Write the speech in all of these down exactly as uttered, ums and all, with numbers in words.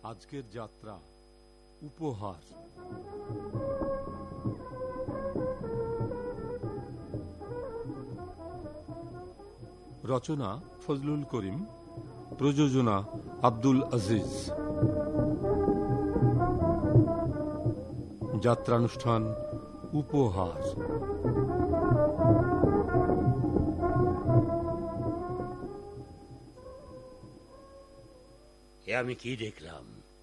আজকের যাত্রা উপহার। রচনা ফজলুল করিম, প্রযোজনা আব্দুল আজিজ। যাত্রানুষ্ঠান উপহার। এ আমি কি দেখলাম?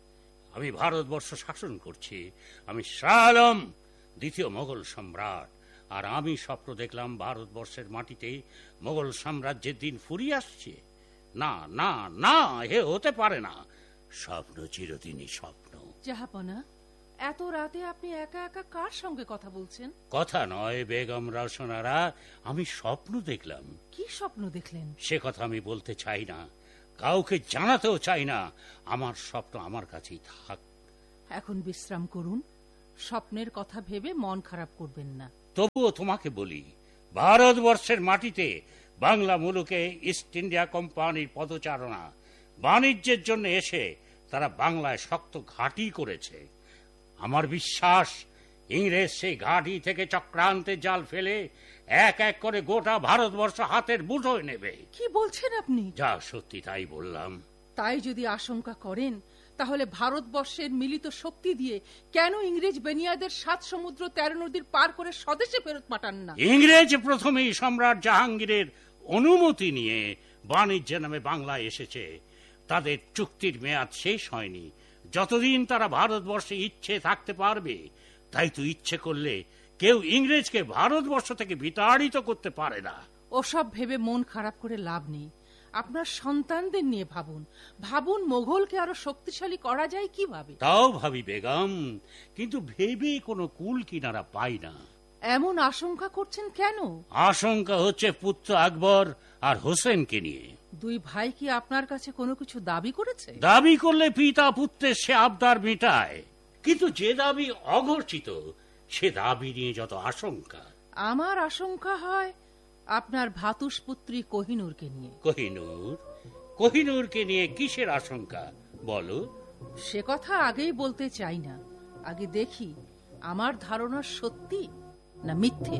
আমি ভারতবর্ষ শাসন করছি, আমি শাহ আলম দ্বিতীয় মোগল সম্রাট, আর আমি স্বপ্ন দেখলাম ভারতবর্ষের মাটিতে মোগল সাম্রাজ্যের দিন ফুরিয়ে আসছে। না না না, হে হতে পারে না। স্বপ্ন চিরদিনই স্বপ্ন। জাহাপনা, এত রাতে আপনি একা একা কার সঙ্গে কথা বলছেন? কথা নয় বেগম রওশনারা, আমি স্বপ্ন দেখলাম। কি স্বপ্ন দেখলেন? সে কথা আমি বলতে চাই না, কাউকে জানাতেও চাই না। আমার স্বপ্ন আমার কাছেই থাক। এখন বিশ্রাম করুন, স্বপ্নের কথা ভেবে মন খারাপ করবেন না। তবুও তোমাকে বলি, ভারতবর্ষের মাটিতে বাংলা মুলুকে ইস্ট ইন্ডিয়া কোম্পানির পদচারণা বাণিজ্যের জন্য এসে তারা বাংলায় শক্ত ঘাঁটি করেছে। আমার বিশ্বাস ইংরেজ সেই ঘাঁটি থেকে চক্রান্তের জাল ফেলে এক এক করে গোটা ভারতবর্ষ হাতের মুঠোয় নেবে। কি বলছেন আপনি? যা সত্যি তাই বললাম। তাই যদি আশঙ্কা করেন, তাহলে ভারতবর্ষের মিলিত শক্তি দিয়ে কেন ইংরেজ বেনিয়াদের সাত সমুদ্র তেরো নদীর পার করে স্বদেশে ফেরত পাঠান না? ইংরেজ প্রথমেই সম্রাট জাহাঙ্গীরের অনুমতি নিয়ে বাণিজ্যের নামে বাংলায় এসেছে। তাদের চুক্তির মেয়াদ শেষ হয়নি। যতদিন তারা ভারতবর্ষে ইচ্ছে থাকতে পারবে, তাই তো ইচ্ছে করলে কেউ ইংরেজকে ভারতবর্ষ থেকে বিতাড়িত করতে পারে না। ওসব ভেবে মন খারাপ করে লাভ নেই। আপনার সন্তানদের নিয়ে ভাবুন। ভাবুন মোগলকে আরো শক্তিশালী করা যায় কিভাবে। তাও ভাবি বেগম, কিন্তু ভেবে কোনো কুল কিনারা পাই না। এমন আশঙ্কা করছেন কেন? আশঙ্কা হচ্ছে পুত্র আকবর আর হোসেনকে নিয়ে। দুই ভাই কি আপনার কাছে কোনো কিছু দাবি করেছে? দাবি করলে পিতা পুত্রের সে আবদার মেটায়, কিন্তু যে দাবি অঘোষিত সে দাবি নিয়ে যত আশঙ্কা। আমার আশঙ্কা হয় আপনার ভাতুষপুত্রী কোহিনূরকে নিয়ে। কোহিনূর? কোহিনূরকে নিয়ে কিসের আশঙ্কা বলো? সে কথা আগেই বলতে চাই না। আগে দেখি আমার ধারণা সত্যি না মিথ্যে।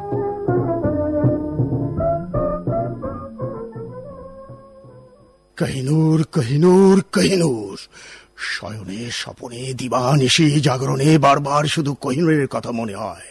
কোহিনূর, কোহিনূর, কোহিনূর। শয়নে স্বপনে দিবানিশি জাগরণে বারবার শুধু কোহিনূরের কথা মনে হয়।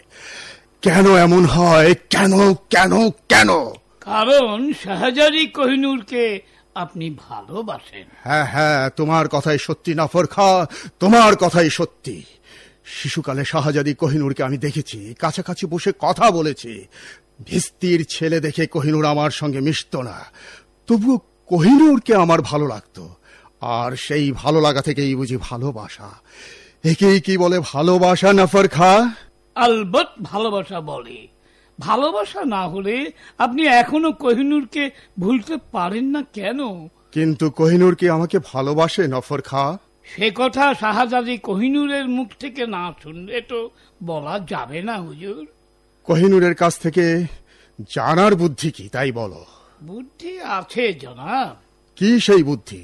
কেন এমন হয়? কেন কেন কেন? কারণ শাহজাদি কোহিনূরকে আপনি ভালোবাসেন। হ্যাঁ হ্যাঁ, তোমার কথাই সত্যি নফর খা, তোমার কথাই সত্যি। শিশুকালে শাহজাদি কোহিনূরকে আমি দেখেছি, কাছাকাছি বসে কথা বলেছি। ভিস্তির ছেলে দেখে কোহিনূর আমার সঙ্গে মিশত না, তবুও কোহিনূরকে আমার ভালো লাগতো। আর সেই ভালো লাগা থেকেই বুঝি ভালোবাসা। একেই কি বলে ভালোবাসা নফর খা? আলবত ভালোবাসা বলে। ভালোবাসা না হলে আপনি এখনো কোহিনূরকে ভুলতে পারেন না কেন? কিন্তু কোহিনূর কি আমাকে ভালোবাসে নফর খা? সে কথা শাহজাদি কোহিনূরের মুখ থেকে না শুনলে তো বলা যাবে না হুজুর। কোহিনূরের কাছ থেকে জানার বুদ্ধি কি তাই বলো। বুদ্ধি আছে জনাব। কি সেই বুদ্ধি?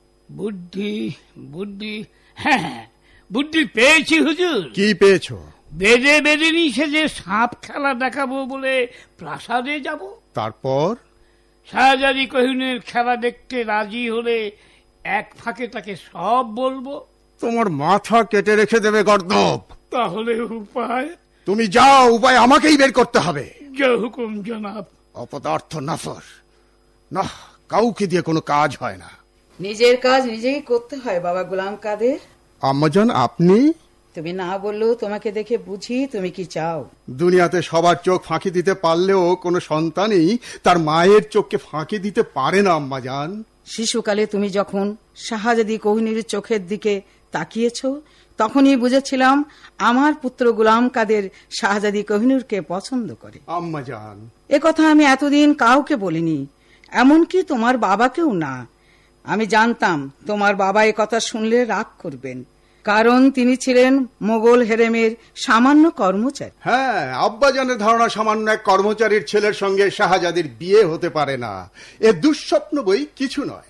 বুদ্ধি বুদ্ধি হ্যাঁ, বুদ্ধি পেয়েছি হুজুর। কি পেয়েছো? বেদে বেদে নিষে যে সাপ খেলা দেখাবো বলে প্রাসাদে যাব। তারপর শাহজাদি কোহিনূর খেলা দেখতে রাজি হলে এক ফাঁকে তাকে সব বলবো। তোমার মাথা কেটে রেখে দেবে গর্দভ। তাহলে উপায়? তুমি যাও, উপায় আমাকেই বের করতে হবে। যে হুকুম জনাব। অপদার্থ নফর না, কাউকে দিয়ে কোনো কাজ হয় না। নিজের কাজ নিজেই করতে হয় বাবা গোলাম কাদের। আম্মাজান আপনি? তুমি না বললেও তোমাকে দেখে বুঝি তুমি কি চাও। দুনিয়াতে সবার চোখ ফাঁকি দিতে পারলেও কোনো সন্তানই তার মায়ের চোখকে ফাঁকি দিতে পারে না আম্মাজান। শিশুকালে তুমি যখন শাহজাদি কোহিনূরের চোখের দিকে তাকিয়েছ, তখনই বুঝেছিলাম আমার পুত্র গোলাম কাদের শাহজাদি কোহিনূরকে পছন্দ করে। আম্মাজান, এ কথা আমি এতদিন কাউকে বলিনি, এমনকি তোমার বাবাকেও না। আমি জানতাম তোমার বাবা এ কথা শুনলে রাগ করবেন, কারণ তিনি ছিলেন মোগল হেরেমের সামান্য কর্মচারী। হ্যাঁ, আব্বাজানের ধারণা সামান্য এক কর্মচারীর ছেলের সঙ্গে শাহজাদির বিয়ে হতে পারে না। এ দুঃস্বপ্ন বই কিছু নয়।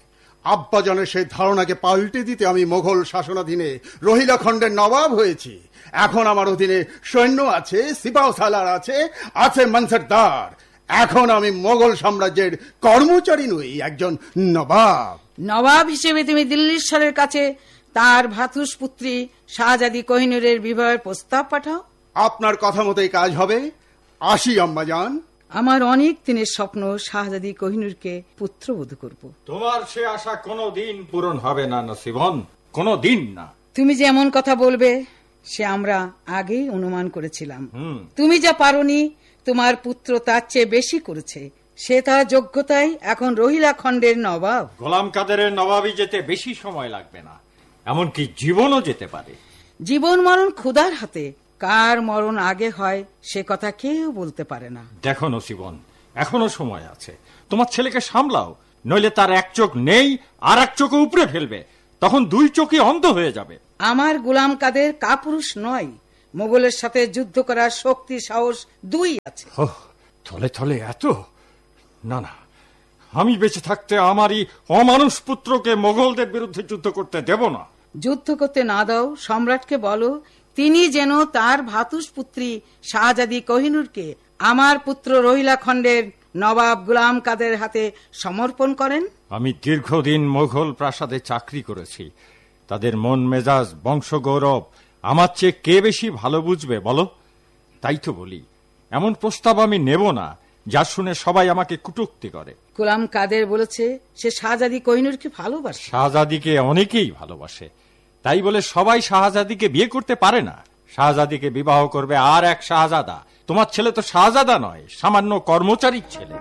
আব্বাজানের সেই ধারণাকে পাল্টে দিতে আমি মোগল শাসনাধীনে রোহিলা খণ্ডের নবাব হয়েছি। এখন আমার অধীনে সৈন্য আছে, সিপাহ সালার আছে, আছে মনসরদার। এখন আমি মোগল সাম্রাজ্যের কর্মচারী নই, একজন নবাব। নবাব হিসেবে তুমি দিল্লীশ্বরের কাছে তার ভাতুষ পুত্রী শাহজাদি কোহিনূরের বিবাহের প্রস্তাব পাঠাও। আপনার কথা মতোই কাজ হবে। আসি আম্মাজান। আমার অনেক দিনের স্বপ্ন শাহজাদি কোহিনূরকে পুত্রবধূ করব। তোমার সে আশা কোনো দিন পূরণ হবে না নসিবন, কোনো দিন না। তুমি যে এমন কথা বলবে সে আমরা আগেই অনুমান করেছিলাম। তুমি যা পারোনি তোমার পুত্র তার চেয়ে বেশি করেছে। সে তার যোগ্যতায় এখন রোহিলা খণ্ডের নবাব। গোলাম কাদেরের নবাবই যেতে বেশি সময় লাগবে না, এমনকি জীবনও যেতে পারে। জীবন মরণ খুদার হাতে, কার মরণ আগে হয় সে কথা কেউ বলতে পারে না। দেখো নসিবন, এখনো সময় আছে। তোমার ছেলেকে সামলাও, নইলে তার এক চোখ নেই আর এক চোখে উপড়ে ফেলবে, তখন দুই চোখই অন্ধ হয়ে যাবে। আমার গোলাম কাদের কাপুরুষ নয়, মোগলের সাথে যুদ্ধ করার শক্তি সাহস দুই আছে। থলে থলে এত না না, আমি বেঁচে থাকতে আমারই অমানুষ পুত্রকে মোগলদের বিরুদ্ধে যুদ্ধ করতে দেব না। যুদ্ধ করতে না দাও, সম্রাটকে বলো তিনি যেন তার ভাতুষ পুত্রী শাহজাদি কোহিনূরকে আমার পুত্র রোহিলা খণ্ডের নবাব গোলাম কাদের হাতে সমর্পণ করেন। আমি দীর্ঘদিন মোগল প্রাসাদে চাকরি করেছি, তাদের মন মেজাজ বংশ গৌরব আমার চেয়ে কে বেশি ভালো বুঝবে বলো? তাই তো বলি, এমন প্রস্তাব আমি নেব না যা শুনে সবাই আমাকে কটূক্তি করে। গোলাম কাদের বলেছে সে শাহজাদি কোহিনূরকে ভালোবাসে। শাহজাদিকে অনেকেই ভালোবাসে, তাই বলে সবাই শাহজাদিকে বিয়ে করতে পারে না। শাহজাদিকে বিবাহ করবে আর এক শাহজাদা। তোমার ছেলে তো শাহজাদা নয়, সামান্য কর্মচারীর ছেলে।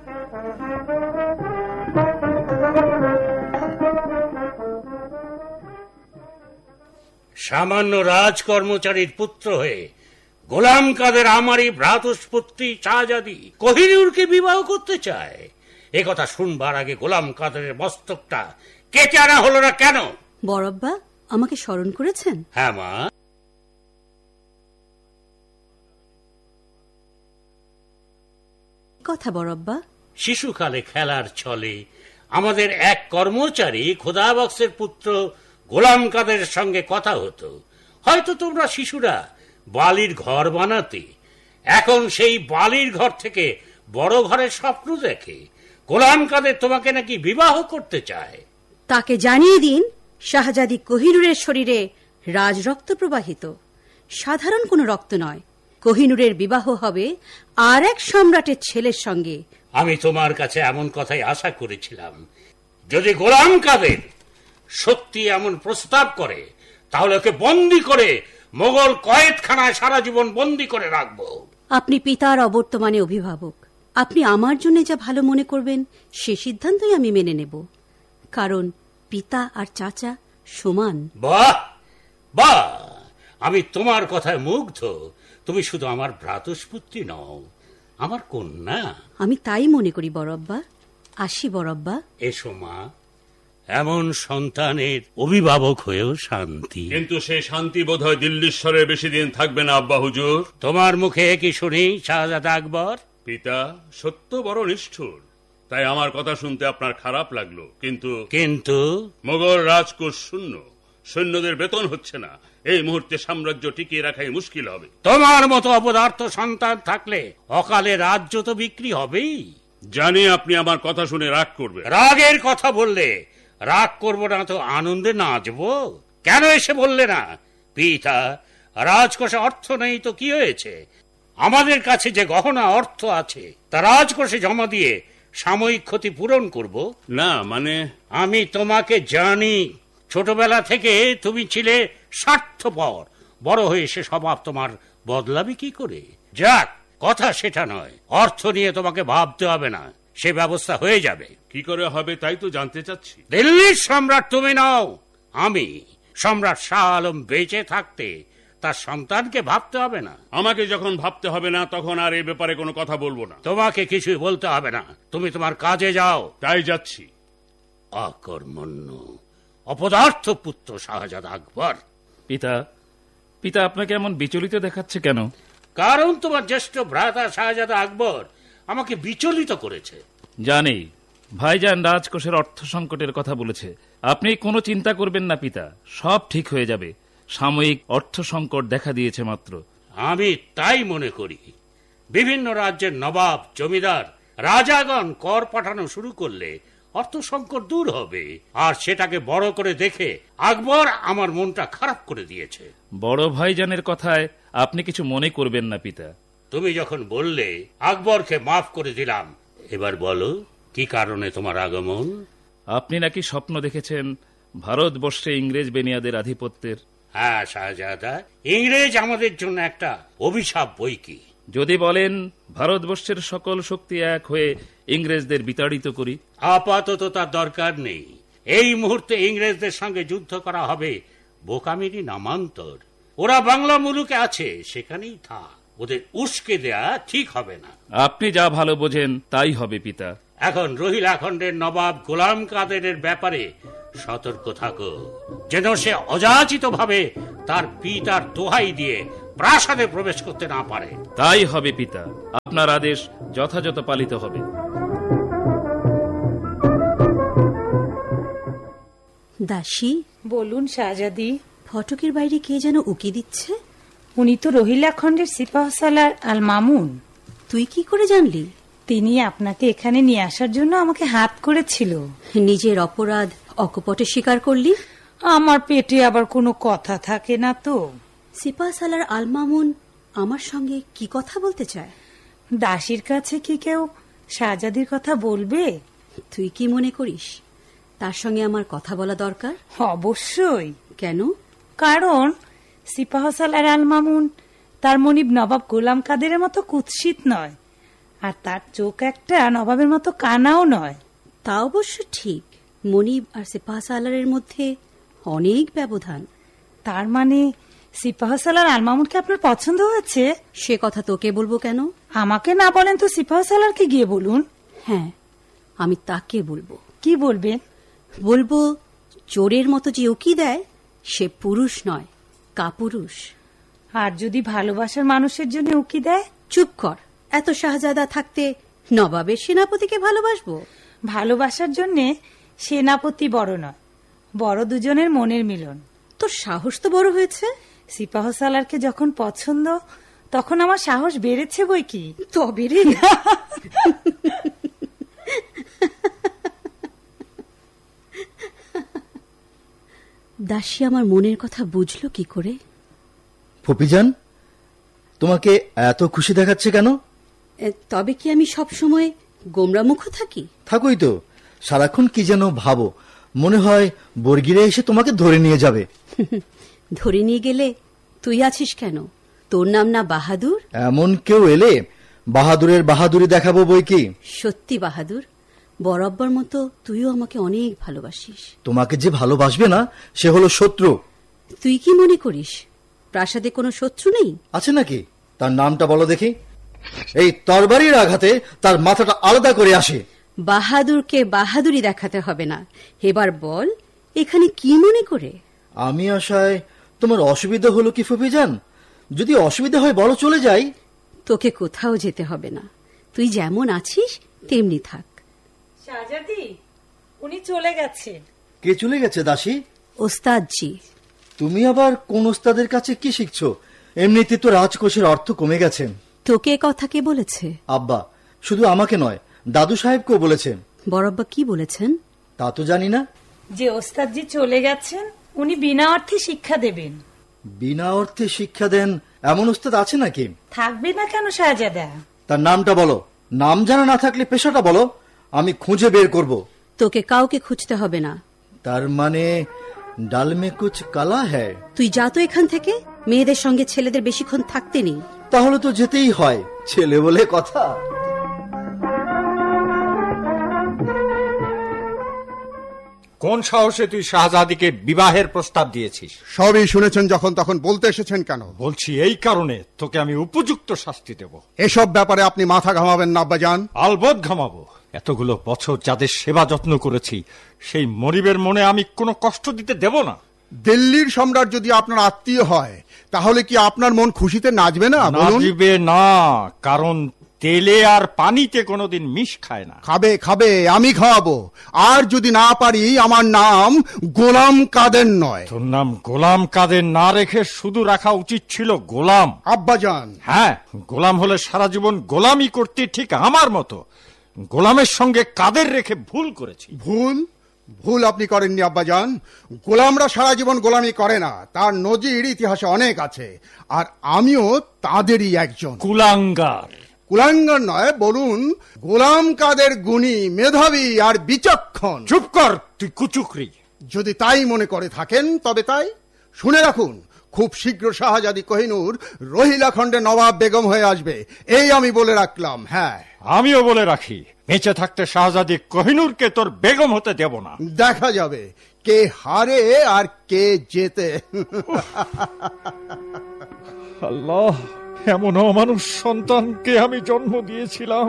সামান্য রাজ কর্মচারীর পুত্র হয়ে গোলাম কাদের আমারই ভ্রাতুষ পুত্রী শাহজাদি কোহিনূরকে বিবাহ করতে চায়। এ কথা শুনবার আগে গোলাম কাদেরের মস্তকটা কেটে আনা হলো না কেন? বড়ব্বা আমাকে স্মরণ করেছেন? হ্যাঁ মা। কথা বড়ব্বা। শিশুকালে খেলার ছলে আমাদের এক কর্মচারী খোদাবক্সের পুত্র গোলাম কাদের সঙ্গে কথা হতো। হয়তো তোমরা শিশুরা বালির ঘর বানাতে, এখন সেই বালির ঘর থেকে বড় ঘরের স্বপ্ন দেখে। গোলাম কাদের তোমাকে নাকি বিবাহ করতে চায়। তাকে জানিয়ে দিন শাহজাদি কোহিনূরের শরীরে রাজরক্ত প্রবাহিত, সাধারণ কোনো রক্ত নয়। কোহিনূরের বিবাহ হবে আর এক সম্রাটের ছেলের সঙ্গে। আমি তোমার কাছে এমন কথাই আশা করেছিলাম। যদি গোলাম কাদের সত্যি এমন প্রস্তাব করে তাহলে ওকে বন্দী করে মোগল কয়েদখানায় সারা জীবন বন্দী করে রাখবো। আপনি পিতার অবর্তমানে অভিভাবক, আপনি আমার জন্য যা ভালো মনে করবেন সে সিদ্ধান্তই আমি মেনে নেব, কারণ পিতা আর চাচা সমান। বাহ বাহ, আমি তোমার কথায় মুগ্ধ। তুমি শুধু আমার ভ্রাতুষ্পুত্রী নও, আমার কন্যা। আমি তাই মনে করি বড়ব্বা। আসি বড়ব্বা। এসো মা, এমন সন্তানের অভিভাবক হয়েও শান্তি। কিন্তু সে শান্তি বোধ হয় দিল্লীশ্বরের বেশি দিন থাকবে না আব্বা হুজুর। তোমার মুখে কি শুনি শাহজাদা আকবর? পিতা সত্য বড় নিষ্ঠুর, তাই আমার কথা শুনতে আপনার খারাপ লাগলো। কিন্তু কিন্তু মোগল রাজকোষ শূন্য, সৈন্যদের বেতন হচ্ছে না। এই মুহূর্তে সাম্রাজ্য টিকিয়ে রাখাই মুশকিল হবে। তোমার মতো অপদার্থ সন্তান থাকলে অকালে রাজ্য তো বিক্রি হবেই। জানি আপনি আমার কথা শুনে রাগ করবেন। রাগের কথা বললে রাগ করব না তো আনন্দে নাচবো? কেন এসে বললে না পিতা রাজকোষে অর্থ নেই তো কি হয়েছে? আমাদের কাছে যে গহনা অর্থ আছে তা রাজকোষে জমা দিয়ে সাময়িক ক্ষতি পূরণ করব। না মানে আমি তোমাকে জানি, ছোটবেলা থেকে তুমি ছিলে স্বার্থপর। বড় হয়ে সে স্বভাব তোমার বদলাবে কি করে? যাক, কথা সেটা নয়। অর্থ নিয়ে তোমাকে ভাবতে হবে না, সে ব্যবস্থা হয়ে যাবে। কি করে হবে তাই তো জানতে চাচ্ছি। দিল্লির সম্রাট তুমি নাও, আমি। সম্রাট শাহ আলম বেঁচে থাকতে তার সন্তানকে ভাবতে হবে না। আমাকে যখন ভাবতে হবে না তখন আর এই ব্যাপারে কোনো কথা বলবো না। তোমাকে কিছুই বলতে হবে না, তুমি তোমার কাজে যাও। তাই যাচ্ছি। অকর্মণ্য অপদার্থ পুত্র শাহজাদা আকবর। পিতা পিতা আপনাকে এমন বিচলিত দেখাচ্ছে কেন? কারণ তোমার জ্যেষ্ঠ ভ্রাতা শাহজাদা আকবর আমাকে বিচলিত করেছে। জানি, ভাইজান রাজকোষের অর্থ সংকটের কথা বলেছে। আপনি কোনো চিন্তা করবেন না পিতা, সব ঠিক হয়ে যাবে। সাময়িক অর্থ সংকট দেখা দিয়েছে মাত্র। আমি তাই মনে করি। বিভিন্ন রাজ্যের নবাব, জমিদার, রাজাগণ কর পাঠানো শুরু করলে অর্থ সংকট দূর হবে। আর সেটাকে বড় করে দেখে আকবর আমার মনটা খারাপ করে দিয়েছে। বড় ভাইজানের কথায় আপনি কিছু মনে করবেন না পিতা। তুমি যখন বললে আকবরকে মাফ করে দিলাম, এবার বলো কি কারণে তোমার আগমন? আপনি নাকি স্বপ্ন দেখেছেন ভারতবর্ষে ইংরেজ বেনিয়াদের আধিপত্যের। হ্যাঁ শাহজাদা, ইংরেজ আমাদের জন্য একটা অভিশাপ বই কি। যদি বলেন ভারতবর্ষের সকল শক্তি এক হয়ে ইংরেজদের বিতাড়িত করি। আপাতত তার দরকার নেই। এই মুহূর্তে ইংরেজদের সঙ্গে যুদ্ধ করা হবে বোকামিনী নামান্তর। ওরা বাংলা মুলুকে আছে, সেখানেই থাক। ওদের উস্কে দেয়া ঠিক হবে না। আপনি যা ভালো বোঝেন তাই হবে পিতা। এখন রোহিলাখণ্ডের নবাব গোলাম কাদেরের ব্যাপারে সতর্ক থাকো, যেন সে অযাচিত ভাবে তার পিতার দোহাই দিয়ে প্রাসাদে প্রবেশ করতে না পারে। তাই হবে পিতা, আপনার আদেশ যথাযথ পালিত হবে। দাসী, বলুন শাহজাদি। ফটকের বাইরে কে যেন উকি দিচ্ছে। উনি তো রোহিলাখণ্ডের সিপাহসালার আল মামুন। তুই কি করে জানলি? তিনি আপনাকে এখানে নিয়ে আসার জন্য আমাকে হাত করেছিল। নিজের অপরাধ অকপটে স্বীকার করলি। আমার পেটে আবার কোনো কথা থাকে না তো। সিপাহসালার আল মামুন আমার সঙ্গে কি কথা বলতে চায়? দাসীর কাছে কি কেউ শাহজাদির কথা বলবে? তুই কি মনে করিস তার সঙ্গে আমার কথা বলা দরকার? অবশ্যই। কেন? কারণ সিপাহসালার আল মামুন তার মনিব নবাব গোলাম কাদেরের মতো কুৎসিত নয়, আর তার চোখ একটা নবাবের মতো কানাও নয়। তা অবশ্য ঠিক। মনিব আর সিপাহসালারের মধ্যে অনেক ব্যবধান। তার মানে সিপাহসালার আল মামুনকে আপনার পছন্দ হয়েছে? সে কথা তোকে বলবো কেন? আমাকে না বলেন তো সিপাহসালারকে গিয়ে বলুন। হ্যাঁ, আমি তাকে বলবো। কি বলবেন? বলবো চোরের মতো যে উকি দেয় সে পুরুষ নয়, কাপুরুষ। আর যদি ভালোবাসার মানুষের জন্য উকি দেয়? চুপ কর। এত শাহজাদা থাকতে নবাবের সেনাপতিকে ভালোবাসবো? ভালোবাসার জন্য সেনাপতি বড় নয়, বড় দুজনের মনের মিলন। তোর সাহস তো বড় হয়েছে। সিপাহসালারকে যখন পছন্দ তখন আমার সাহস বেড়েছে বই কি। তবে রে দাসী আমার মনের কথা বুঝলো কি করে? ফপিজান, তোমাকে এত খুশি দেখাচ্ছে কেন? তবে কি আমি সব সময় গোমরামুখ থাকি? থাকোই তো, সারাক্ষণ কি যেন ভাবো। মনে হয় বর্গিরা এসে তোমাকে ধরে নিয়ে যাবে। ধরে নিয়ে গেলে তুই আছিস কেন? তোর নাম না বাহাদুর? এমন কেউ এলে বাহাদুরের বাহাদুরি দেখাবো বই কি। সত্যি বাহাদুর, বরাবর মতো তুইও আমাকে অনেক ভালোবাসিস। তোমাকে যে ভালোবাসবে না সে হলো শত্রু। তুই কি মনে করিস প্রাসাদে কোনো শত্রু নেই? আছে নাকি? তার নামটা বলো দেখি। এই তরবারির আঘাতে তার মাথাটা আলাদা করে আসে। বাহাদুরকে বাহাদুরি দেখাতে হবে না। এবার বল এখানে কি মনে করে? আমি আশায় তোমার অসুবিধা হলো কি ফপিজান? যদি অসুবিধা হয় বলো, চলে যাই। তোকে কোথাও যেতে হবে না, তুই যেমন আছিস তেমনি থাক। শাহজাদি, উনি চলে গেছে। কে চলে গেছে দাসী? ওস্তাদজি। তুমি আবার কোন ওস্তাদের কাছে কি শিখছো? এমনিতে তো রাজকোষের অর্থ কমে গেছে। তোকে কথা কে বলেছে? আব্বা। শুধু আমাকে নয়, দাদু সাহেবকেও বলেছেন। বড়াব্বা কি বলেছেন? তা তো জানি না। যে ওস্তাদজি চলে গেছেন উনি বিনা অর্থে শিক্ষা দেবেন। বিনা অর্থে শিক্ষা দেন এমন ওস্তাদ আছে নাকি? থাকবে না কেন শাহজাদা? তার নামটা বলো। নাম জানা না থাকলে পেশাটা বলো, আমি খুঁজে বের করব। তোকে কাউকে খুঁজতে হবে না। তার মানে ডাল মে কুছ কালা হ্যায়। তুই যা তো এখান থেকে। মেয়েদের সঙ্গে ছেলেদের বেশিক্ষণ থাকতে নেই। তাহলে তো যেতেই হয়, ছেলে বলে কথা। কোন সাহসে তুই শাহজাদিকে বিবাহের প্রস্তাব দিয়েছিস? সবই শুনেছেন, যখন তখন বলতে এসেছেন কেন? বলছি এই কারণে তোকে আমি উপযুক্ত শাস্তি দেব। এসব ব্যাপারে আপনি মাথা ঘামাবেন না আব্বাজান। আলবৎ ঘামাবো। এতগুলো বছর যাদের সেবা যত্ন করেছি সেই মনিবের মনে আমি কোনো কষ্ট দিতে দেব না। দিল্লির সম্রাট যদি আপনার আত্মীয় হয় তাহলে কি আপনার মন খুশিতে নাচবে না? নাচবে না, কারণ তেলে আর পানিতে কোনোদিন মিশ খায় না। খাবে খাবে, আমি খাওয়াবো। আর যদি না পারি, আমার নাম গোলাম কাদের নয়। তোর নাম গোলাম কাদের না রেখে শুধু রাখা উচিত ছিল গোলাম। আব্বাজান, হ্যাঁ, গোলাম হলে সারা জীবন গোলামি করতে ঠিক আমার মতো। গোলামের সঙ্গে কাদের রেখে ভুল করেছি। ভুল ভুল আপনি করেননি আব্বাজান। গোলামরা সারা জীবন গোলামি করে না, তার নজির ইতিহাসে অনেক আছে। আর আমিও তাদেরই একজন। কুলাঙ্গার। কুলাঙ্গার নয়, বলুন গোলাম কাদের গুণী, মেধাবী আর বিচক্ষণ। চুপ কর, তুই কুচুকরি। যদি তাই মনে করে থাকেন তবে তাই। শুনে রাখুন, খুব শীঘ্র শাহজাদি কোহিনূর রোহিলা খণ্ডে নবাব বেগম হয়ে আসবে, এই আমি বলে রাখলাম। হ্যাঁ, আমিও বলে রাখি, বেঁচে থাকতে শাহজাদি কোহিনূরকে তোর বেগম হতে দেব না। দেখা যাবে কে হারে আর কে জেতে। আল্লাহ, এমন অমানুষ সন্তানকে আমি জন্ম দিয়েছিলাম।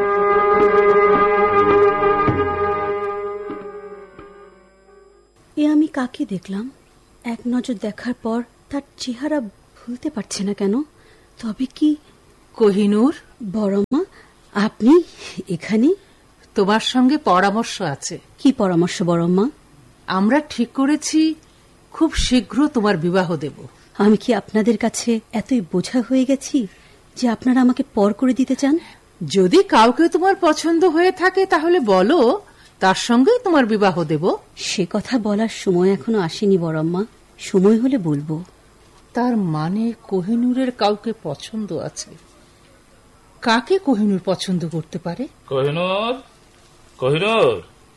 এ আমি কাকে দেখলাম? এক নজর দেখার পর তার চেহারা ভুলতে পারছে না কেন? তবে কি কোহিনূর? বড়মা, আপনি এখানে? তোমার সঙ্গে পরামর্শ আছে। কি পরামর্শ বড়মা? আমরা ঠিক করেছি খুব শীঘ্র তোমার বিবাহ দেব। আমি কি আপনাদের কাছে এতই বোঝা হয়ে গেছি যে আপনারা আমাকে পর করে দিতে চান? যদি কাউকে তোমার পছন্দ হয়ে থাকে তাহলে বলো, তার সঙ্গেই তোমার বিবাহ দেব। সে কথা বলার সময় এখনো আসেনি বড়ম্মা, সময় হলে বলবো। তার মানে কোহিনূরের কাউকে পছন্দ আছে। কাকে কোহিনূর পছন্দ করতে পারে? কোহিনূর, কোহিনূর।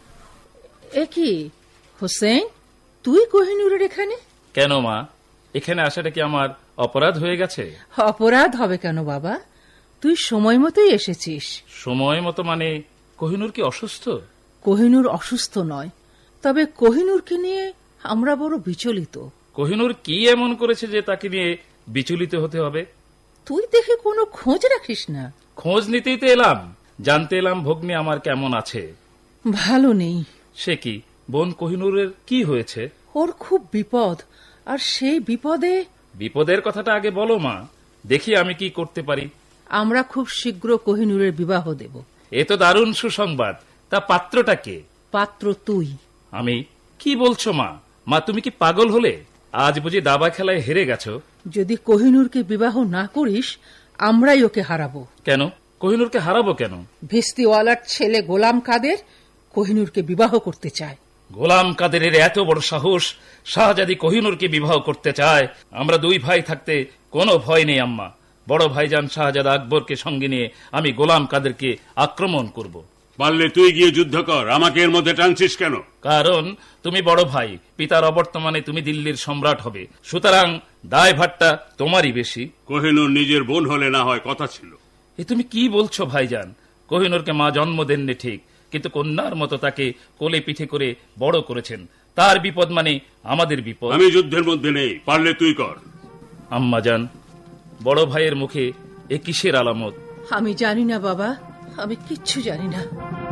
এ কি হোসেন, তুই কোহিনূরের এখানে? কেন মা, এখানে আসাটা কি আমার অপরাধ হয়ে গেছে? অপরাধ হবে কেন বাবা, তুই সময় মতোই এসেছিস। সময় মতো মানে কোহিনূর কি অসুস্থ? কোহিনূর অসুস্থ নয়, তবে কোহিনূরকে নিয়ে আমরা বড় বিচলিত। কোহিনূর কি এমন করেছে যে তাকে নিয়ে বিচলিত হতে হবে? তুই দেখে কোনো খোঁজ রাখিস না। খোঁজ নিতেই তো এলাম, জানতে এলাম ভগ্নী আমার কেমন আছে। ভালো নেই। সে কি, বোন কোহিনূরের কি হয়েছে? ওর খুব বিপদ, আর সেই বিপদে। বিপদের কথাটা আগে বলো মা, দেখি আমি কি করতে পারি। আমরা খুব শীঘ্র কোহিনূরের বিবাহ দেব। এ তো দারুণ সুসংবাদ। তা পাত্রটা কে? পাত্র তুই। আমি? কি বলছো মা? মা, তুমি কি পাগল হলে? আজ বুঝি দাবা খেলায় হেরে গেছো? যদি কোহিনূরকে বিবাহ না করিস, আমরাই ওকে হারাবো। কেন? কোহিনূরকে হারাবো কেন? ভেস্তিওয়ালার ছেলে গোলাম কাদের কোহিনূরকে বিবাহ করতে চায়। গোলাম কাদেরের এত বড় সাহস, শাহজাদি কোহিনূরকে বিবাহ করতে চায়? আমরা দুই ভাই থাকতে কোনো ভয় নেই আম্মা। বড় ভাইজান শাহজাদা আকবরকে সঙ্গে নিয়ে আমি গোলাম কাদেরকে আক্রমণ করব। পারলে তুই গিয়ে যুদ্ধ কর, আমাকে এর মধ্যে টানছিস কেন? কারণ তুমি বড় ভাই, পিতার অবর্তমানে তুমি দিল্লির সম্রাট হবে, সুতরাং দায়ভারটা তোমারই বেশি। কোহিনূর নিজের বোন হলে না হয় কথা ছিল। এ তুমি কি বলছো ভাইজান? কোহিনূরকে মা জন্ম দেননি ঠিক, কিন্তু কন্যার মতো তাকে কোলে পিঠে করে বড় করেছেন। তার বিপদ মানে আমাদের বিপদ। আমি যুদ্ধের মধ্যে নেই, পারলে তুই কর। আম্মা জান, বড় ভাইয়ের মুখে এ কিসের আলামত? আমি জানি না বাবা, আমি কিচ্ছু জানি না।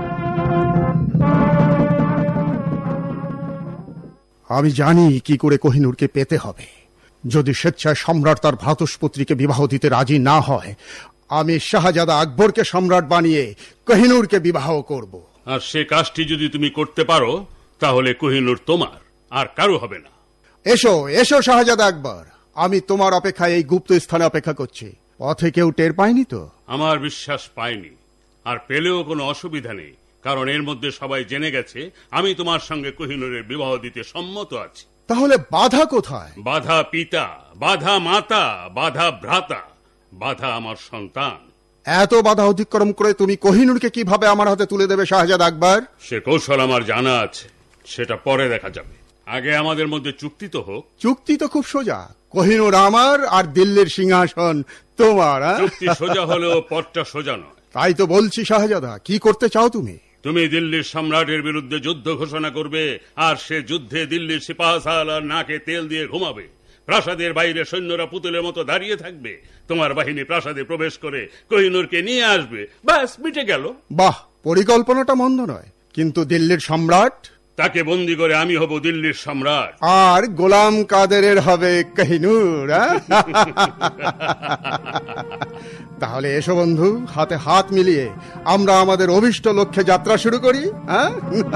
আমি জানি কি করে কোহিনূরকে পেতে হবে। যদি স্বেচ্ছায় সম্রাট তার ভ্রাতুষ্পুত্রীকে বিবাহ দিতে রাজি না হয়, আমি শাহজাদা আকবরকে সম্রাট বানিয়ে কোহিনূরকে বিবাহ করব। আর সে কাজটি যদি তুমি করতে পারো, তাহলে কোহিনূর তোমার, আর কারো হবে না। এসো এসো শাহজাদা আকবর, আমি তোমার অপেক্ষায় এই গুপ্ত স্থানে অপেক্ষা করছি। পথে কেউ টের পায়নি তো? আমার বিশ্বাস পায়নি, আর পেলেও কোনো অসুবিধা নেই, কারণ এর মধ্যে সবাই জেনে গেছে আমি তোমার সঙ্গে কোহিনূরের বিবাহ দিতে সম্মত আছি। তাহলে বাধা কোথায়? বাধা পিতা, বাধা মাতা, বাধা ভ্রাতা, বাধা আমার সন্তান। এত বাধা অতিক্রম করে তুমি কোহিনূরকে কিভাবে আমার হাতে তুলে দেবে শাহজাদা আকবর? সে কৌশল আমার জানা আছে, সেটা পরে দেখা যাবে। আগে আমাদের মধ্যে চুক্তি তো হোক। চুক্তি তো খুব সোজা, কোহিনূর আমার আর দিল্লির সিংহাসন তোমার। চুক্তি সোজা হলেও পথটা সোজা নয়। তাই তো বলছি শাহজাদা, কি করতে চাও তুমি? তুমি দিল্লির সম্রাটের বিরুদ্ধে যুদ্ধ ঘোষণা করবে, আর সে যুদ্ধে দিল্লির সিপাহসালার নাকে তেল দিয়ে ঘুমাবে। প্রাসাদের বাইরে সৈন্যরা পুতুলের মতো দাঁড়িয়ে থাকবে, তোমার বাহিনী প্রাসাদে প্রবেশ করে কোহিনূরকে নিয়ে আসবে, ব্যাস মিটে গেল। বাহ, পরিকল্পনাটা মন্দ নয়, কিন্তু দিল্লির সম্রাট? তাকে বন্দী করে আমি হব দিল্লির সম্রাট, আর গোলাম কাদেরের হবে কোহিনূর। তাহলে এসো বন্ধু, হাতে হাত মিলিয়ে আমরা আমাদের অভিষ্ট লক্ষ্যে যাত্রা শুরু করি। হ্যাঁ,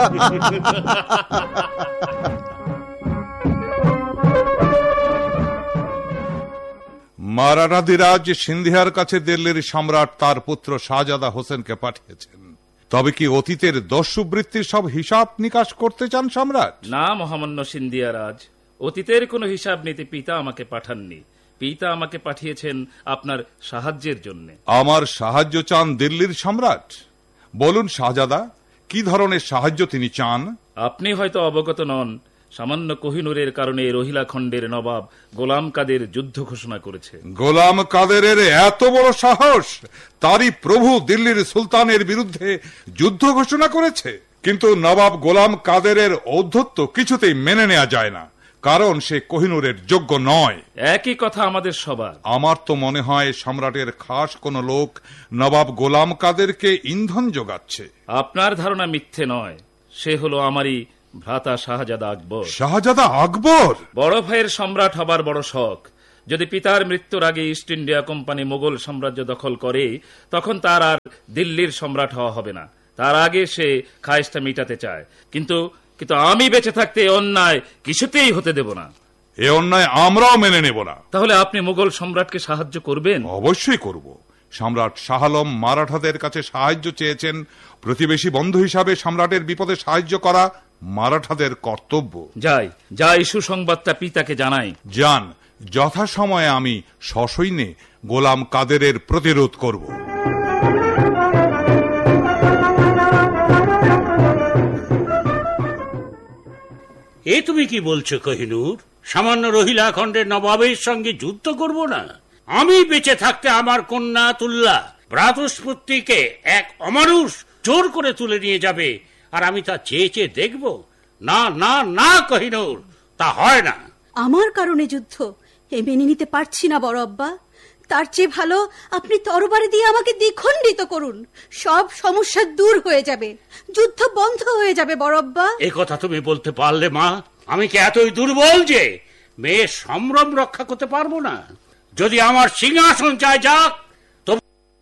মারাঠাধিরাজ সিন্ধিয়ার কাছে দিল্লির সম্রাট তার পুত্র শাহজাদা হোসেনকে পাঠিয়েছেন। তবে কি অতীতের দস্যুবৃত্তির সব হিসাব নিকাশ করতে চান সম্রাট? না মহামান্য সিন্ধিয়া রাজ, অতীতের কোনো হিসাব নিতে পিতা আমাকে পাঠাননি। পিতা আমাকে পাঠিয়েছেন আপনার সাহায্যের জন্য। আমার সাহায্য চান দিল্লির সম্রাট? বলুন শাহজাদা, কি ধরনের সাহায্য তিনি চান? আপনি হয়তো অবগত নন, সামান্য কোহিনুরের কারণে রোহিলা খণ্ডের নবাব গোলাম কাদের যুদ্ধ ঘোষণা করেছে। গোলাম কাদেরের এত বড় সাহস! তারই প্রভু দিল্লির সুলতানের বিরুদ্ধে যুদ্ধ ঘোষণা করেছে। কিন্তু নবাব গোলাম কাদেরের ঔদ্ধত্য কিছুতেই মেনে নেওয়া যায় না, কারণ সে কোহিনুরের যোগ্য নয়। একই কথা আমাদের সবার। আমার তো মনে হয় সম্রাটের খাস কোন লোক নবাব গোলাম কাদেরকে ইন্ধন যোগাচ্ছে। আপনার ধারণা মিথ্যে নয়, সে হলো আমারই ভ্রাতা শাহজাদা আকবর। শাহজাদা আকবর? বড় ভাইয়ের সম্রাট হবার বড় শখ। যদি পিতার মৃত্যুর আগে ইস্ট ইন্ডিয়া কোম্পানি মোগল সাম্রাজ্য দখল করে, তখন তার আর দিল্লির সম্রাট হওয়া হবে না। তার আগে সে খায়েশটা মিটাতে চায়। কিন্তু কিন্তু আমি বেঁচে থাকতে এ অন্যায় কিছুতেই হতে দেব না। এ অন্যায় আমরাও মেনে নেব না। তাহলে আপনি মোগল সম্রাটকে সাহায্য করবেন? অবশ্যই করব। সম্রাট শাহ আলম মারাঠাদের কাছে সাহায্য চেয়েছেন। প্রতিবেশী বন্ধু হিসাবে সম্রাটের বিপদে সাহায্য করা মারাঠাদের কর্তব্য। যাই যাই সুসংবাদটা পিতাকে জানাই। যান, যথাসময়ে আমি সসৈন্যে গোলাম কাদেরের প্রতিরোধ করব। এ তুমি কি বলছো কোহিনূর? সামান্য রোহিলা খণ্ডের নবাবের সঙ্গে যুদ্ধ করব না? আমি বেঁচে থাকতে আমার কন্যা তুল্লা ভ্রাতুষ্পুত্রীকে এক অমানুষ জোর করে তুলে নিয়ে যাবে, আর আমি তা চেয়ে চেয়ে দেখব? না না না কোহিনূর, তা হয় না। আমার কারণে যুদ্ধ এ মেনে নিতে পারছি না বড় আব্বা। তার চেয়ে ভালো আপনি তরবারি দিয়ে আমাকে দ্বিখণ্ডিত করুন, সব সমস্যা দূর হয়ে যাবে, যুদ্ধ বন্ধ হয়ে যাবে বড় আব্বা। এ কথা তুমি বলতে পারলে মা? আমি কি এতই দুর্বল যে মেয়ের সম্ভ্রম রক্ষা করতে পারবো না? যদি আমার সিংহাসন চায় যাক, তবে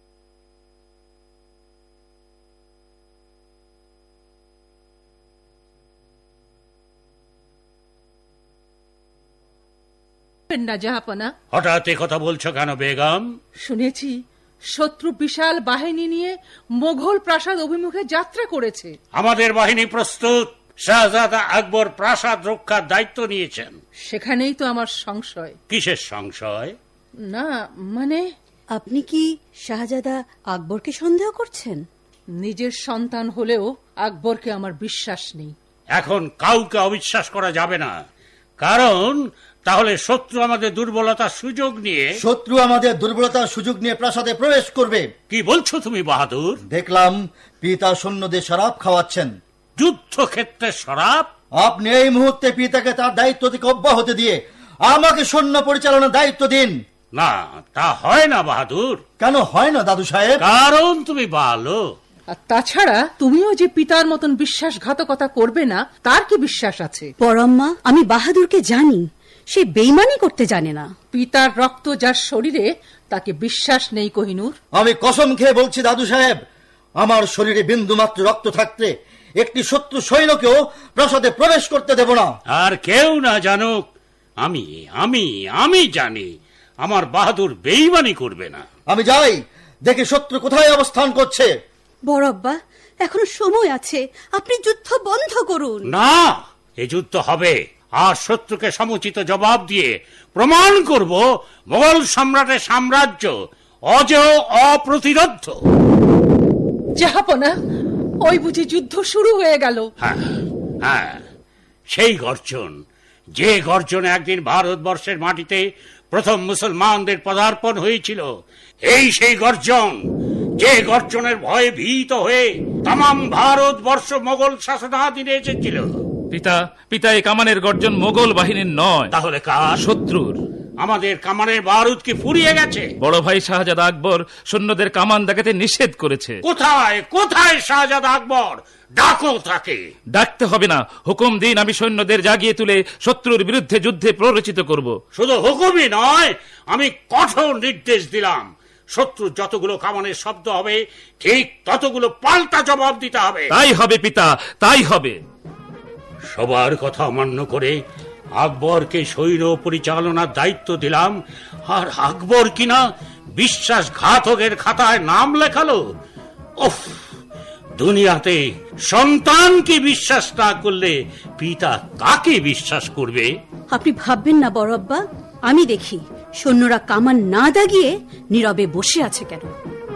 না জাহাপনা। হঠাৎ এ কথা বলছো কেন বেগম? শুনেছি শত্রু বিশাল বাহিনী নিয়ে মোগল প্রাসাদ অভিমুখে যাত্রা করেছে। আমাদের বাহিনী প্রস্তুত। শাহজাদা আকবর প্রাসাদ রক্ষার দায়িত্ব নিয়েছেন। সেখানেই তো আমার সংশয়। কিসের সংশয়? না মানে, আপনি কি শাহজাদা আকবরকে সন্দেহ করছেন? নিজের সন্তান হলেও আকবরকে আমার বিশ্বাস নেই। এখন কাউকে অবিশ্বাস করা যাবে না, কারণ তাহলে শত্রু আমাদের দুর্বলতার সুযোগ নিয়ে শত্রু আমাদের দুর্বলতার সুযোগ নিয়ে প্রাসাদে প্রবেশ করবে। কি বলছো তুমি বাহাদুর? দেখলাম পিতা সৈন্যদের শরাব খাওয়াচ্ছেন। যুদ্ধক্ষেত্রে শরাব? আপনি এই মুহূর্তে পিতাকে তার দায়িত্ব থেকে অব্যাহতি দিয়ে আমাকে সৈন্য পরিচালনার দায়িত্ব দিন। না, তা হয় না বাহাদুর। কেন হয় না দাদু সাহেব? কারণ তুমি ভালো। আর তাছাড়া তুমিও যে পিতার মতন বিশ্বাসঘাতকতা করবে না, তার কি বিশ্বাস আছে? পরম্মা, আমি বাহাদুরকে জানি, সে বেইমানি করতে জানে না। পিতার রক্ত যার শরীরে, তাকে বিশ্বাস নেই কোহিনূর। আমি কসম খেয়ে বলছি দাদু সাহেব, আমার শরীরে বিন্দু মাত্র রক্ত থাকতে একটি শত্রু সৈন্যকেও প্রাসাদে প্রবেশ করতে দেব না। আর কেউ না জানুক, আমি আমি আমি জানি আমার বাহাদুর বেইমানি করবে না। আমি যাই দেখি শত্রু কোথায় অবস্থান করছে। বড় আব্বা, এখনো সময় আছে, আপনি যুদ্ধ বন্ধ করুন। না, এ যুদ্ধ হবে, আর শত্রুকে সমুচিত জবাব দিয়ে প্রমাণ করব মোগল সম্রাটের সাম্রাজ্য অজেয় অপ্রতিরোধ্য। জাহাপনা, ওই বুঝি যুদ্ধ শুরু হয়ে গেল? হ্যাঁ হ্যাঁ, সেই গর্জন, যে গর্জনে একদিন ভারতবর্ষের মাটিতে প্রথম মুসলমানদের পদার্পণ হয়েছিল, এই সেই গর্জন, যে গর্জনের ভয়ে ভীত হয়ে তামাম ভারতবর্ষ মোগল শাসনাধীনে এসেছিল। পিতা পিতা এই কামানের গর্জন মোগল বাহিনীর নয়। তাহলে কার? শত্রুর। আমাদের কামানের বারুদ কি ফুরিয়ে গেছে? বড় ভাই শাহজাদা আকবর সৈন্যদের কামান দেখাতে নিষেধ করেছে। কোথায় কোথায় শাহজাদা আকবর? ডাকো তাকে। ডাকতে হবে না, হুকুম দিন, আমি সৈন্যদের জাগিয়ে তুলে শত্রুর বিরুদ্ধে যুদ্ধে প্ররোচিত করব। শুধু হুকুমই নয়, আমি কঠোর নির্দেশ দিলাম, শত্রু যতগুলো কামানের শব্দ হবে ঠিক ততগুলো পাল্টা জবাব দিতে হবে। তাই হবে পিতা, তাই হবে। সবার কথা অমান্য করে আকবরকে সৈন্য পরিচালনার দায়িত্ব দিলাম, আর আকবর কিনা বিশ্বাসঘাতকের খাতায় নাম লেখালো। উফ, দুনিয়াতে সন্তানকে বিশ্বাস না করলে পিতা কাকে বিশ্বাস করবে? আপনি ভাববেন না বড় আব্বা, আমি দেখি সৈন্যরা কামান না দাগিয়ে নীরবে বসে আছে কেন।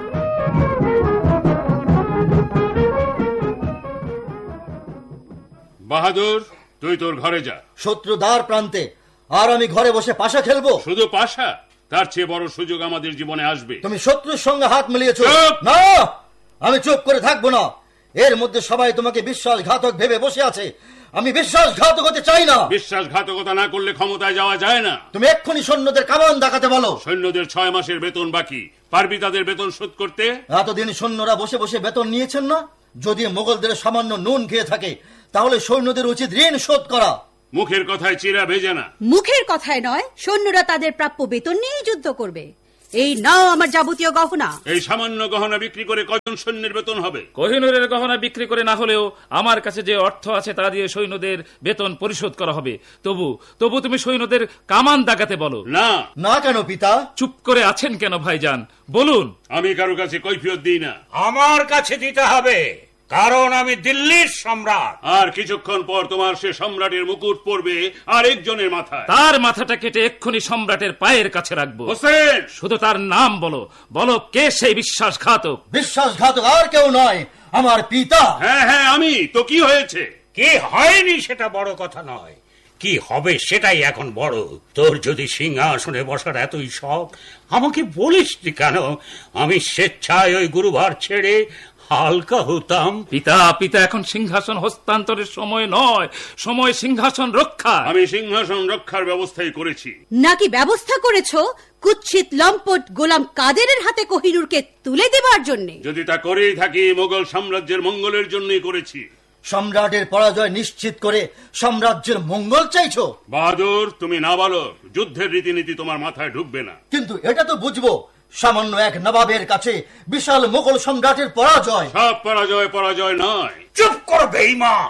বাহাদুর, তুই তোর ঘরে যা। শত্রু দ্বার প্রান্তে, আর আমি ঘরে বসে পাশা খেলবো? শুধু পাশা? তার চেয়ে বড় সুযোগ আমাদের জীবনে আসবে। তুমি শত্রুর সঙ্গে হাত মিলিয়েছো। না, আমি চুপ করে থাকবো না। এর মধ্যে সবাই তোমাকে বিশ্বাসঘাতক ভেবে বসে আছে। আমি বিশ্বাসঘাতক হতে চাই না। বিশ্বাসঘাতকতা না করলে ক্ষমতায় যাওয়া যায় না। তুমি এক্ষুনি সৈন্যদের কামান দেখাতে বলো। সৈন্যদের ছয় মাসের বেতন বাকি, পারবি তাদের বেতন শোধ করতে? এতদিন সৈন্যরা বসে বসে বেতন নিয়েছেন না? যদি মোগলদের সামান্য নুন খেয়ে থাকে তাহলে সৈন্যদের উচিত ঋণ শোধ করা। মুখের কথায় চিরা ভেজে না। মুখের কথায় নয়, সৈন্যরা তাদের প্রাপ্য বেতন নিয়েই যুদ্ধ করবে। এই নাও আমার যাবতীয় গহনা। এই সামান্য গহনা বিক্রি করে কজন সৈন্যের বেতন হবে? কোহিনূরের গহনা বিক্রি করে না হলেও আমার কাছে যে অর্থ আছে তা দিয়ে সৈন্যদের বেতন পরিশোধ করা হবে। তবু তবু তুমি সৈন্যদের কামান দাগাতে বলো। না। না কেন পিতা? চুপ করে আছেন কেন ভাইজান, বলুন। আমি কারো কাছে কৈফিয়ত দিই না। আমার কাছে দিতে হবে, কারণ আমি দিল্লির সম্রাট। আর কিছুক্ষণ পর তোমার সে সম্রাটের মুকুট পড়বে আর একজনের মাথায়। তার মাথাটা কেটে এক্ষুনি সম্রাটের পায়ের কাছে রাখবো। হোসেন, শুধু তার নাম বলো, বলো কে সেই বিশ্বাসঘাতক? বিশ্বাসঘাতক আর কেউ নয়, আমার পিতা। হ্যাঁ হ্যাঁ আমি তো। কি হয়েছে? কি হয়নি সেটা বড় কথা নয়, কি হবে সেটাই এখন বড়। তোর যদি সিংহাসনে বসার এতই শখ, আমাকে বলিসনি কেন? আমি স্বেচ্ছায় ওই গুরুভার ছেড়ে হালকা হতাম। পিতা পিতা এখন সিংহাসন হস্তান্তরের সময় নয়, সময় সিংহাসন রক্ষা। আমি সিংহাসন রক্ষার ব্যবস্থাই করেছি। নাকি ব্যবস্থা করেছো কুৎসিত লম্পট গোলাম কাদেরের হাতে কোহিনূরকে তুলে দেবার জন্য? যদি তা করেই থাকি, মোগল সাম্রাজ্যের মঙ্গলের জন্যই করেছি। সম্রাটের পরাজয় নিশ্চিত করে সাম্রাজ্যের মঙ্গল চাইছো? বাহাদুর, তুমি নাবালক, যুদ্ধের রীতিনীতি তোমার মাথায় ঢুকবে না। কিন্তু এটা তো বুঝবো, সামান্য এক নবাবের কাছে বিশাল মোগল সম্রাটের পরাজয়। সব পরাজয় পরাজয় নয়। চুপ কর বেঈমান!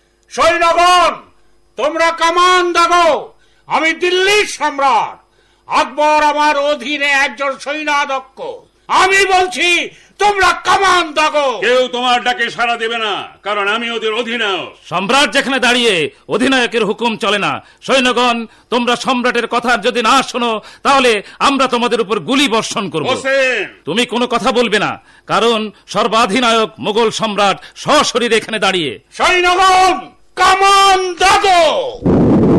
সৈন্যগণ, তোমরা কামান দাগো। আমি দিল্লির সম্রাট, আকবর আমার অধীনে একজন সৈন্যাধ্যক্ষ। আমি বলছি তোমরা কামান দাগো। কেউ তোমার ডাকে সাড়া দেবে না, কারণ আমি ওদের অধীনায়ক। সম্রাট যেখানে দাঁড়িয়ে, অধিনায়কের হুকুম চলে না। সৈন্যগণ, তোমরা সম্রাটের কথা যদি না শোনো তাহলে আমরা তোমাদের উপর গুলি বর্ষণ করব। তুমি কোনো কথা বলবে না, কারণ সর্বাধিনায়ক মোগল সম্রাট সশরীরে এখানে দাঁড়িয়ে। সৈন্যগণ, কামান দাগো।